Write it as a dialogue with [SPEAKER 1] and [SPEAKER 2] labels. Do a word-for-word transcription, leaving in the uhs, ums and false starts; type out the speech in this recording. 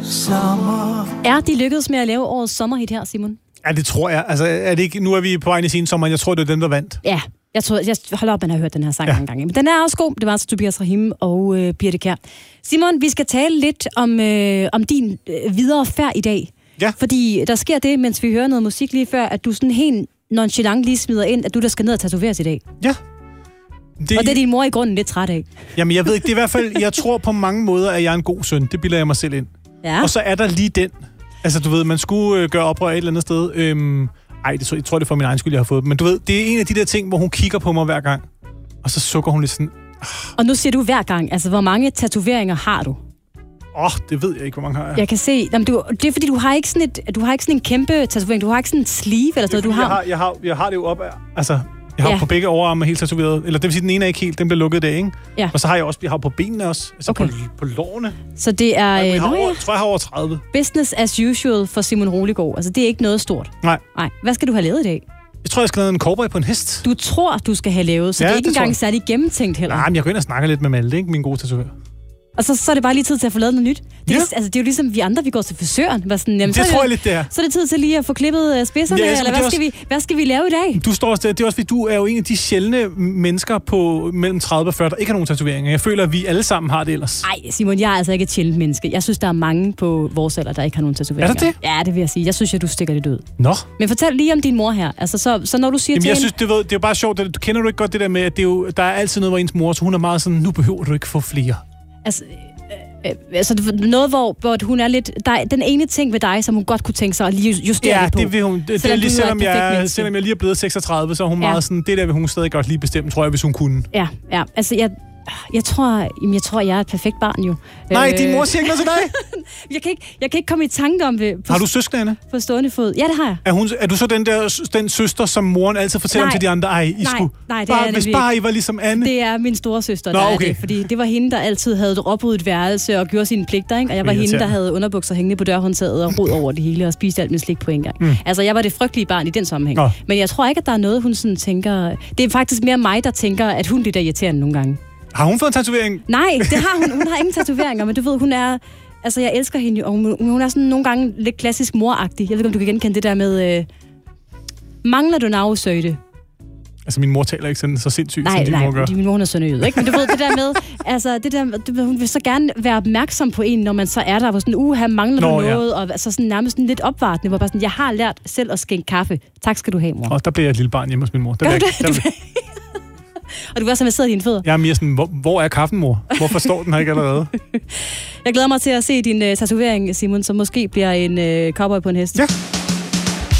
[SPEAKER 1] sommer.
[SPEAKER 2] Er de lykkedes med at lave årets sommerhit her, Simon?
[SPEAKER 3] Ja, det tror jeg. Altså, er det ikke, nu er vi på vej ind i sensommeren. Jeg tror, det er dem, der vandt.
[SPEAKER 2] Ja, jeg tror, jeg holder op, at jeg har hørt den her sang ja. en gang. Men den er også god. Det var altså Tobias Rahim og øh, Birte Kjær. Simon, vi skal tale lidt om, øh, om din øh, videre færd i dag.
[SPEAKER 3] Ja.
[SPEAKER 2] Fordi der sker det, mens vi hører noget musik lige før, at du sådan helt nonchalant lige smider ind, at du der skal ned og tatoveres i dag.
[SPEAKER 3] Ja.
[SPEAKER 2] Det... Og det er din mor i grunden lidt træt af.
[SPEAKER 3] Jamen, jeg ved ikke. Det er i hvert fald, jeg tror på mange måder, at jeg er en god søn. Det bilder jeg mig selv ind.
[SPEAKER 2] Ja.
[SPEAKER 3] Og så er der lige den. Altså, du ved, man skulle øh, gøre oprør et eller andet sted. Øhm, ej, det tror, jeg tror, det er for min egen skyld, jeg har fået. Men du ved, det er en af de der ting, hvor hun kigger på mig hver gang. Og så sukker hun lidt sådan... Ah.
[SPEAKER 2] Og nu siger du hver gang, altså, hvor mange tatoveringer har du?
[SPEAKER 3] Åh, oh, det ved jeg ikke, hvor mange har jeg.
[SPEAKER 2] Jeg kan se... Jamen, du, det er fordi, du har ikke sådan et, du har ikke sådan en kæmpe tatovering. Du har ikke sådan en sleeve eller sådan noget. Du har...
[SPEAKER 3] Jeg, har, jeg, har, jeg har det jo op af... Altså... Jeg har
[SPEAKER 2] ja.
[SPEAKER 3] på begge overarme helt tatoveret. Eller det vil sige, den ene er ikke helt, den bliver lukket i dag, ikke?
[SPEAKER 2] Ja.
[SPEAKER 3] Og så har jeg også, jeg har på benene også. Altså
[SPEAKER 2] okay.
[SPEAKER 3] på, på lårene.
[SPEAKER 2] Så det er...
[SPEAKER 3] Jeg, jeg har
[SPEAKER 2] øh,
[SPEAKER 3] over, tror, jeg har over tredive.
[SPEAKER 2] Business as usual for Simon Roligård. Altså, det er ikke noget stort.
[SPEAKER 3] Nej.
[SPEAKER 2] Nej. Hvad skal du have lavet i dag?
[SPEAKER 3] Jeg tror, jeg skal lave en cowboy på en hest.
[SPEAKER 2] Du tror, du skal have lavet, så
[SPEAKER 3] ja,
[SPEAKER 2] det er ikke
[SPEAKER 3] det
[SPEAKER 2] engang særlig gennemtænkt heller.
[SPEAKER 3] Nej, men jeg går ind og snakker lidt med Malte, ikke? Min gode tatovør.
[SPEAKER 2] Og så, så er det bare lige tid til at få lavet noget nyt. Det er,
[SPEAKER 3] ja.
[SPEAKER 2] altså, det er jo ligesom vi andre, vi går til frisøren. Sådan, jamen,
[SPEAKER 3] det
[SPEAKER 2] så
[SPEAKER 3] tror
[SPEAKER 2] det,
[SPEAKER 3] jeg lidt, det er.
[SPEAKER 2] Så er det tid til lige at få klippet spidserne, ja, eller hvad skal, også... vi, hvad skal vi lave i dag?
[SPEAKER 3] Du står også, det er også fordi, du er jo en af de sjældne mennesker på mellem tredive og fyrre, der ikke har nogen tatoveringer. Jeg føler, at vi alle sammen har det ellers.
[SPEAKER 2] Nej, Simon, jeg er altså ikke et sjældent menneske. Jeg synes, der er mange på vores alder, der ikke har nogen tatoveringer.
[SPEAKER 3] Er der det?
[SPEAKER 2] Ja, det vil jeg sige. Jeg synes, at du stikker lidt ud.
[SPEAKER 3] Nå.
[SPEAKER 2] Men fortæl lige om din mor her. Altså, så, så når du siger
[SPEAKER 3] Jamen,
[SPEAKER 2] til
[SPEAKER 3] jeg
[SPEAKER 2] hende...
[SPEAKER 3] synes, det, ved, det er jo bare sjovt. Du kender du ikke godt det der med, at det er jo, der er altid noget, hvor ens mor, så hun er meget sådan, nu behøver du ikke få flere.
[SPEAKER 2] Altså... Altså noget, hvor, hvor hun er lidt... Der er den ene ting ved dig, som hun godt kunne tænke sig at lige justere
[SPEAKER 3] ja,
[SPEAKER 2] lidt på.
[SPEAKER 3] Ja, det vil hun. Det, det er lige, selvom, jeg, selvom jeg lige er blevet seksogtredive, så er hun ja. meget sådan... Det der vil hun stadig godt lige bestemme, tror jeg, hvis hun kunne.
[SPEAKER 2] Ja, ja. Altså, jeg... Jeg tror, jamen, jeg tror, jeg er et perfekt barn, jo.
[SPEAKER 3] Nej, din mor siger ikke noget til dig.
[SPEAKER 2] jeg, kan ikke, jeg kan ikke komme i tanke om det.
[SPEAKER 3] Har du søskende?
[SPEAKER 2] På stående fod. Ja, det har jeg.
[SPEAKER 3] Er, hun, er du så den der den søster, som moren altid fortæller nej, om til de andre? Ej, I
[SPEAKER 2] nej,
[SPEAKER 3] skulle...
[SPEAKER 2] Nej, det
[SPEAKER 3] bare,
[SPEAKER 2] er
[SPEAKER 3] hvis bare I var ligesom Anne.
[SPEAKER 2] Det er min store søster,
[SPEAKER 3] Nå,
[SPEAKER 2] der
[SPEAKER 3] okay.
[SPEAKER 2] er det. Fordi det var hende, der altid havde opryddet værelse og gjorde sine pligter, ikke? Og jeg var hende, der havde underbukser hængende på dørhåndtaget og rod over det hele og spiste alt med slik på en gang. Mm. Altså, jeg var det frygtelige barn i den sammenhæng. Nå. Men jeg tror ikke, at der er noget, hun sådan tænker... Det er faktisk mere mig, der tænker, at hun bliver der irriterende nogle gange.
[SPEAKER 3] Har hun fået en tatovering?
[SPEAKER 2] Nej, det har hun. Hun har ingen tatoveringer, men du ved, hun er... Altså, jeg elsker hende jo, og hun, hun er sådan nogle gange lidt klassisk moragtig. Jeg ved ikke, om du kan genkende det der med... Øh, mangler du navsøjte?
[SPEAKER 3] Altså, min mor taler ikke sådan så sindssygt,
[SPEAKER 2] nej,
[SPEAKER 3] som din
[SPEAKER 2] nej,
[SPEAKER 3] mor gør.
[SPEAKER 2] Nej, min mor er sønderjyd, ikke? Men du ved, det der med... Altså, det der, du ved, hun vil så gerne være opmærksom på en, når man så er der, hvor sådan, uh, her mangler Nå, du noget, ja. Og altså sådan nærmest sådan lidt opvartende, hvor bare sådan, jeg har lært selv at skænke kaffe. Tak skal du have, mor.
[SPEAKER 3] Og der bliver jeg et lille barn hjemme hos min mor. Der
[SPEAKER 2] gør du
[SPEAKER 3] det?
[SPEAKER 2] Der, der... Og du vil også have masseret dine fødder.
[SPEAKER 3] Ja, men jeg er sådan, hvor, hvor er kaffen, mor? Hvorfor står den her ikke allerede?
[SPEAKER 2] Jeg glæder mig til at se din uh, tatovering, Simon, som måske bliver en uh, cowboy på en hest.
[SPEAKER 3] Ja.